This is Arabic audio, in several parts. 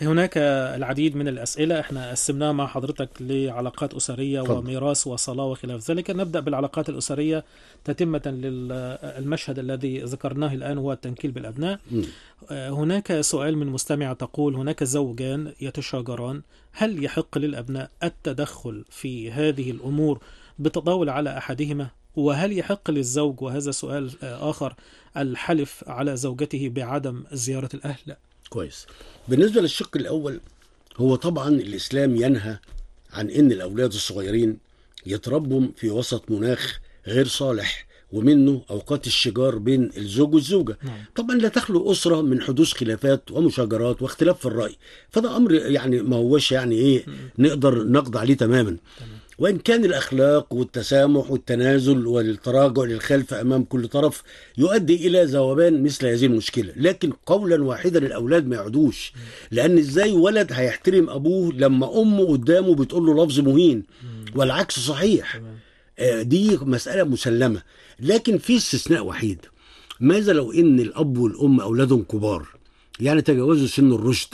هناك العديد من الأسئلة احنا قسمناها مع حضرتك لعلاقات أسرية وميراث وصلاة وخلاف ذلك. نبدأ بالعلاقات الأسرية تتمة للمشهد الذي ذكرناه الآن، هو التنكيل بالأبناء. هناك سؤال من مستمع تقول: هناك زوجان يتشاجران، هل يحق للأبناء التدخل في هذه الأمور بتطاول على أحدهما؟ وهل يحق للزوج، وهذا سؤال آخر، الحلف على زوجته بعدم زيارة الأهل؟ كويس. بالنسبة للشق الأول، هو طبعا الإسلام ينهى عن أن الأولاد الصغيرين يتربوا في وسط مناخ غير صالح، ومنه أوقات الشجار بين الزوج والزوجة. طبعا لا تخلو أسرة من حدوث خلافات ومشاجرات واختلاف في الرأي، فده أمر يعني ما هوش يعني إيه نقدر نقضي عليه تماما. وإن كان الأخلاق والتسامح والتنازل والتراجع للخلف أمام كل طرف يؤدي إلى ذوبان مثل هذه المشكلة، لكن قولا واحدا الأولاد ما يعدوش. لأن إزاي ولد هيحترم أبوه لما أمه قدامه بتقول له لفظ مهين، والعكس صحيح. دي مسألة مسلمة، لكن في استثناء وحيد. ماذا لو إن الأب والأم أولادهم كبار، يعني تجاوزوا سن الرشد،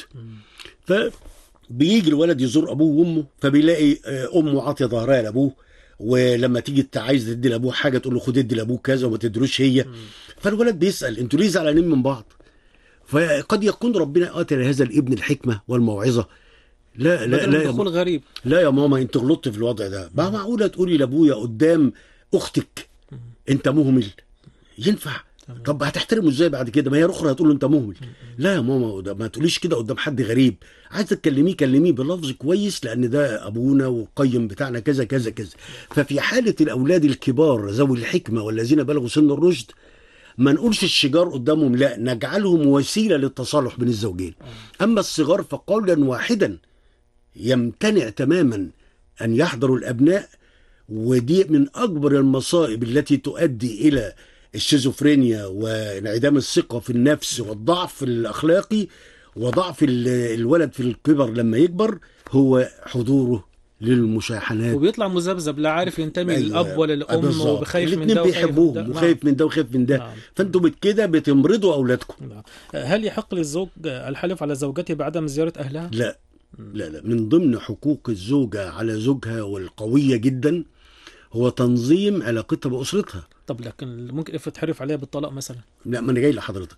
بيجي الولد يزور ابوه وامه، فبيلاقي امه عاطيه ظهرها لابوه، ولما تيجي عايز تدي لابوه حاجه تقول له خد ادي لابوك كذا وما تدروش هي. فالولد بيسال انتوا ليه زعلانين من بعض؟ فقد يكون ربنا اتى لهذا الابن الحكمه والموعظه. لا لا لا دخول غريب. لا يا ماما انت غلطت في الوضع ده. ما معقوله تقولي لابويا قدام اختك انت مهمل؟ ينفع؟ طب هتحترمه ازاي بعد كده؟ ما هي اخرى هتقول له انت مهمل. لا يا ماما ما تقوليش كده قدام حد غريب، عايز تكلميه كلميه بلفظ كويس، لان ده ابونا والقيم بتاعنا كذا كذا كذا. ففي حاله الاولاد الكبار ذوي الحكمه والذين بلغوا سن الرشد، ما نقولش الشجار قدامهم، لا، نجعلهم وسيله للتصالح بين الزوجين. اما الصغار فقولا واحدا يمتنع تماما ان يحضروا الابناء، ودي من اكبر المصائب التي تؤدي الى الشيزوفرينيا وانعدام الثقة في النفس والضعف الأخلاقي وضعف الولد في الكبر لما يكبر، هو حضوره للمشاحنات، وبيطلع مذبذب، لا عارف ينتمي للأب ولا للأم، وبخايف من ده بيحبوهم وخايف من ده وخايف من ده. فانتوا كده بتمرضوا أولادكم. هل يحق للزوج الحلف على زوجته بعدم زيارة أهلها؟ لا لا لا، من ضمن حقوق الزوجة على زوجها والقوية جدا هو تنظيم علاقتها بأسرتها. طب لكن ممكن تتحرف عليها بالطلاق مثلا؟ لا، ما انا جاي لحضرتك.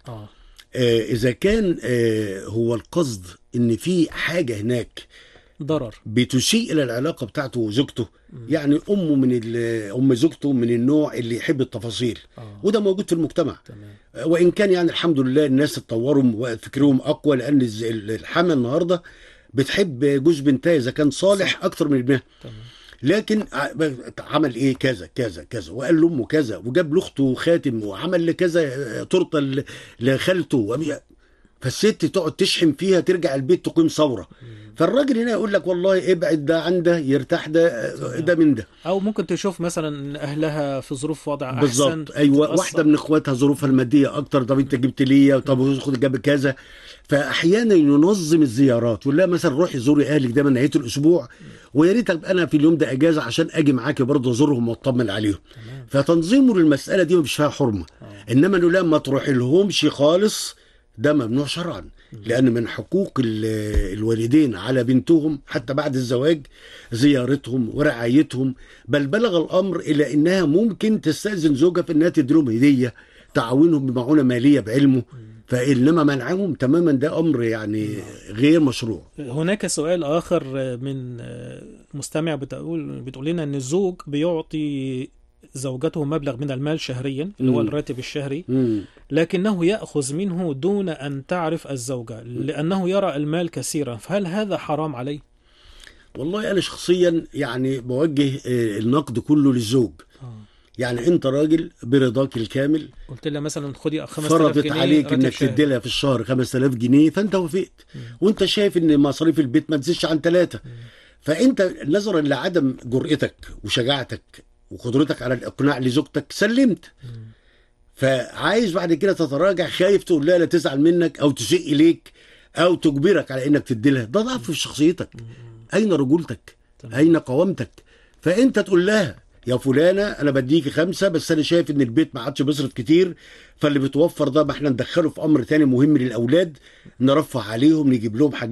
اذا كان هو القصد ان في حاجه هناك ضرر بتسيء الى العلاقه بتاعته وزوجته، يعني امه من ام زوجته من النوع اللي يحب التفاصيل، وده موجود في المجتمع. وان كان يعني الحمد لله الناس اتطوروا وفكرهم اقوى، لان الحما النهارده بتحب جوز بنتها اذا كان صالح اكتر من ابنها. لكن عمل ايه كذا كذا كذا، وقال لامه كذا، وجاب لاخته خاتم، وعمل لكذا تورته لخالته، فالست تقعد تشحن فيها، ترجع البيت تقيم ثوره. فالراجل هنا يقول لك والله ابعد ده عن ده، يرتاح ده من ده. او ممكن تشوف مثلا اهلها في ظروف وضع احسن. بالظبط، ايوه، واحده من اخواتها ظروفها الماديه اكتر، طب انت جبت لي، طب خد جاب كذا. فاحيانا ينظم الزيارات، ولا مثلا روحي زوري اهلك ده من نهايه الاسبوع، ويا ريت انا في اليوم ده اجازه عشان اجي معاكي برضه ازورهم واطمن عليهم. فتنظيمه للمساله دي مش فيها حرمه. انما انه لا ما تروح لهمش خالص، ده ممنوع شرعا، لأن من حقوق الوالدين على بنتهم حتى بعد الزواج زيارتهم ورعايتهم، بل بلغ الأمر إلى أنها ممكن تستأذن زوجها في أنها تديلهم هدية تعاونهم بمعونة مالية بعلمه. فإنما منعهم تماما ده أمر يعني غير مشروع. هناك سؤال آخر من مستمع بتقول لنا أن الزوج بيعطي زوجته مبلغ من المال شهريا اللي هو الراتب الشهري، لكنه يأخذ منه دون أن تعرف الزوجة لأنه يرى المال كثيرا، فهل هذا حرام عليه؟ والله أنا شخصيا يعني بوجه النقد كله للزوج. يعني أنت راجل برضاك الكامل قلت لها مثلا خدي 5000 جنيه، فرضت عليك إنك تدي لها في الشهر 5000 جنيه، فأنت وافقت، وأنت شايف إن مصاريف البيت ما تزيدش عن 3، فأنت نظرا لعدم جرأتك وشجاعتك وقدرتك على الإقناع لزوجتك سلمت. فعايز بعد كده تتراجع، خايف تقول لها لا تزعل منك أو تسيء إليك أو تجبرك على إنك تديلها، ده ضعف في شخصيتك. أين رجولتك؟ أين قوامتك؟ فأنت تقول لها يا فلانة أنا بديكي 5، بس أنا شايف إن البيت ما عادش بيصرف كتير، فاللي بتوفر ده ما احنا ندخله في أمر تاني مهم للأولاد، نرفه عليهم، نجيب لهم حاجات